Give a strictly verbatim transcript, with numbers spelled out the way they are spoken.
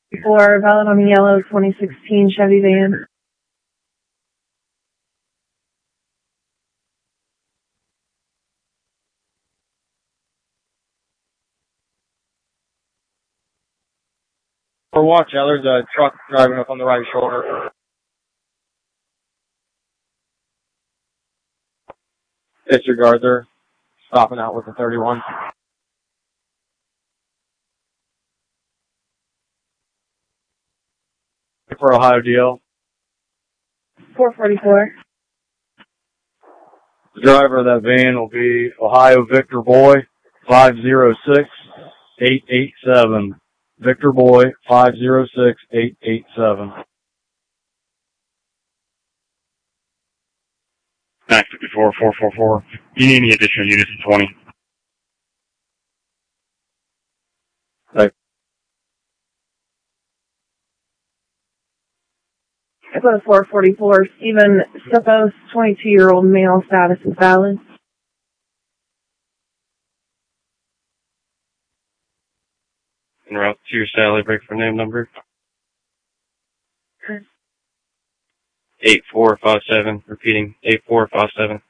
For valid on the yellow twenty sixteen Chevy van. For watch out, there's a truck driving up on the right shoulder. Disregard, they're stopping out with the thirty-one. For Ohio D L. four forty-four. The driver of that van will be Ohio Victor Boy, five zero six eight eight seven. Victor Boy, five zero six eight eight seven. nine fifty-four four four four. You need any additional units in twenty? Right. Echo four forty-four, Stephen Stepos, twenty-two-year-old male, status is valid. En route to your Sally, break for name number. eight four five seven, repeating, eight four five seven.